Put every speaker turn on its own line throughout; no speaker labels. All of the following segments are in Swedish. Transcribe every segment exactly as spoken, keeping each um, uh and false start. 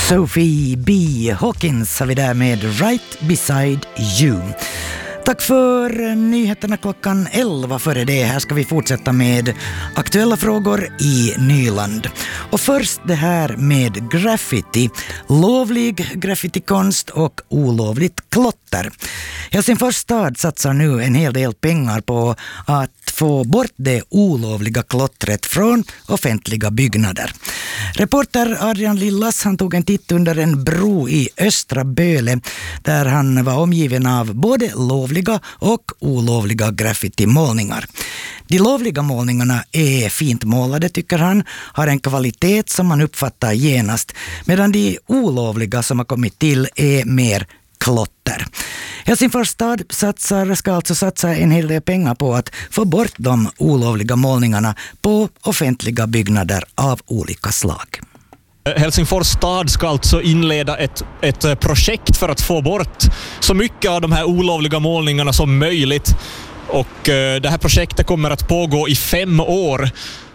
Sophie B. Hawkins har vi där med Right Beside You. Tack för nyheterna klockan elva före det. Här ska vi fortsätta med aktuella frågor i Nyland. Och först det här med graffiti. Lovlig graffitikonst och olovligt klotter. Helsingfors stad satsar nu en hel del pengar på att få bort det olovliga klottret från offentliga byggnader. Reporter Adrian Lillas han tog en titt under en bro i Östra Böle där han var omgiven av både lovliga och olovliga graffitimålningar. De lovliga målningarna är fint målade tycker han, har en kvalitet som man uppfattar genast, medan de olovliga som har kommit till är mer klotter. Helsingfors stad satsar, ska alltså satsa en hel del pengar på att få bort de olovliga målningarna på offentliga byggnader av olika slag.
Helsingfors stad ska alltså inleda ett, ett projekt för att få bort så mycket av de här olovliga målningarna som möjligt. Och eh, det här projektet kommer att pågå i fem år.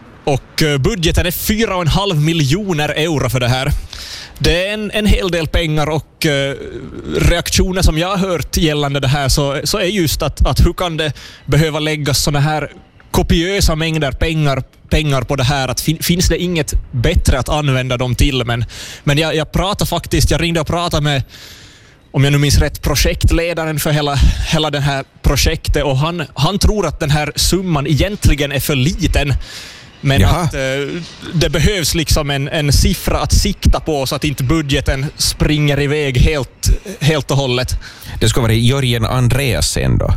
Och eh, budgeten är fyra och en halv miljoner euro för det här. Det är en, en hel del pengar och eh, reaktioner som jag har hört gällande det här så, så är just att, att hur kan det behöva läggas såna här kopiösa mängder pengar, pengar på det här, att fin, finns det inget bättre att använda dem till, men, men jag, jag pratade faktiskt, jag ringde och pratade med, om jag nu minns rätt, projektledaren för hela, hela det här projektet och han, han tror att den här summan egentligen är för liten. Men Jaha. att eh, det behövs liksom en, en siffra att sikta på så att inte budgeten springer iväg helt, helt och hållet.
Det ska vara Jörgen Andreasen då?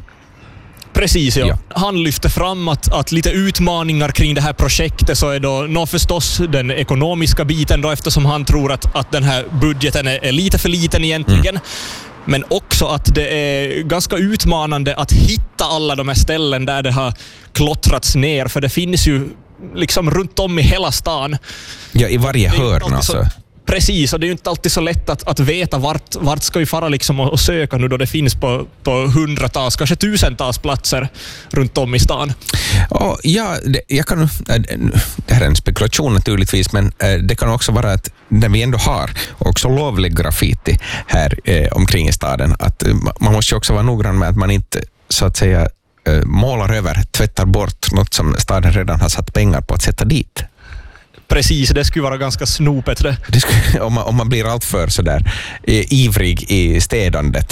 Precis, ja.
ja.
Han lyfter fram att, att lite utmaningar kring det här projektet så är då nå förstås den ekonomiska biten då, eftersom han tror att, att den här budgeten är, är lite för liten egentligen. Mm. Men också att det är ganska utmanande att hitta alla de här ställen där det har klottrats ner, för det finns ju liksom runt om i hela stan.
Ja, i varje hörn alltså.
Precis, och det är ju inte alltid så lätt att, att veta vart, vart ska vi fara liksom och, och söka nu då det finns på, på hundratals, kanske tusentals platser runt om i stan.
Oh, ja, det, jag kan, det här är en spekulation naturligtvis, men det kan också vara att när vi ändå har också lovlig graffiti här eh, omkring i staden, att man måste ju också vara noggrann med att man inte så att säga målar över, tvättar bort något som staden redan har satt pengar på att sätta dit.
Precis, det skulle vara ganska snopet det.
det skulle, om, man, om man blir allt för sådär eh, ivrig i städandet.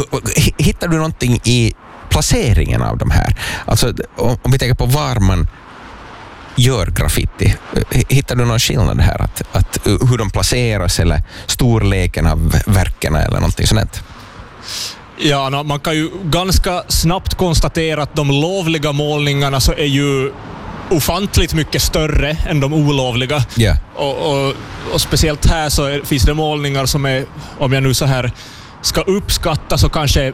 Hittar du någonting i placeringen av de här? Alltså om, om vi tänker på var man gör graffiti, hittar du någon skillnad här? Att, att, hur de placeras eller storleken av verken eller någonting sånt?
Ja, no, man kan ju ganska snabbt konstatera att de lovliga målningarna så är ju ofantligt mycket större än de olovliga.
Yeah.
Och, och, och speciellt här så är, finns det målningar som är, om jag nu så här ska uppskatta, så kanske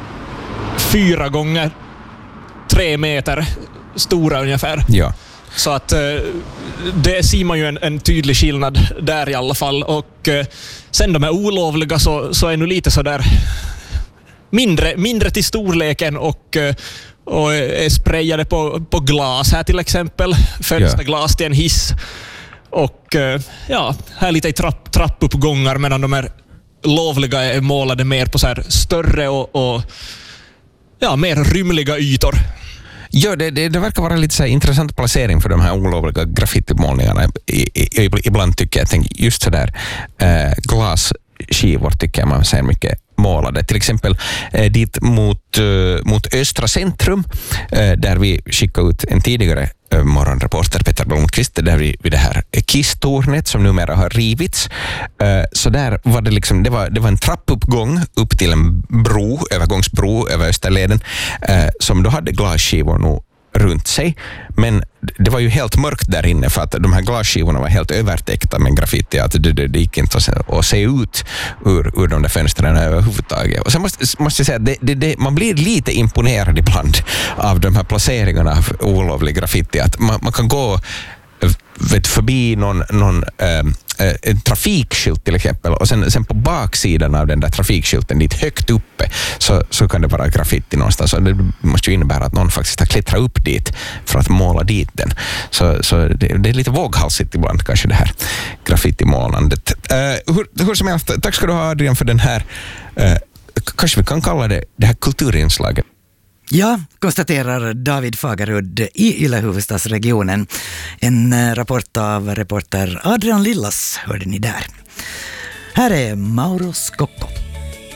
fyra gånger tre meter stora ungefär.
Yeah.
Så att det ser man ju en, en tydlig skillnad där i alla fall. Och sen de är olovliga så, så är nu lite så där mindre, mindre till storleken och och är sprayade på, på glas här till exempel. Fönsterglas till en hiss. Och ja, här lite i trapp, trappuppgångar, medan de här lovliga är målade mer på så här större och, och ja, mer rymliga ytor.
Ja, det, det, det verkar vara lite så här intressant placering för de här olovliga graffitimålningarna. I, i, ibland tycker jag, tänk just så där eh, glasskivor tycker jag man ser mycket målade. Till exempel eh, dit mot, eh, mot Östra centrum eh, där vi skickade ut en tidigare eh, morgonreporter, Peter Blomqvist, där vi vid det här Kisstornet som numera har rivits. Eh, så där var det liksom, det var, det var en trappuppgång upp till en bro, övergångsbro över Österleden eh, som då hade glasskivor nog runt sig, men det var ju helt mörkt där inne för att de här glasskivorna var helt övertäckta med graffiti, att det, det, det gick inte att se, att se ut ur, ur de där fönstren överhuvudtaget. Och sen måste, måste jag säga att det, det, det, man blir lite imponerad ibland av de här placeringarna av olovlig graffiti, att man, man kan gå vet, förbi någon, någon äh, en trafikskylt till exempel, och sen, sen på baksidan av den där trafikskylten dit högt uppe så, så kan det vara graffiti någonstans, och det måste ju innebära att någon faktiskt har klättrat upp dit för att måla dit den. Så, så det, det är lite våghalsigt ibland kanske det här graffitimålandet. Uh, hur, hur som helst, tack ska du ha Adrian för den här, uh, kanske vi kan kalla det det här kulturinslaget.
Ja, konstaterar David Fagerud i Yle huvudstadsregionen. En rapport av reporter Adrian Lillas hörde ni där. Här är Mauro Scocco.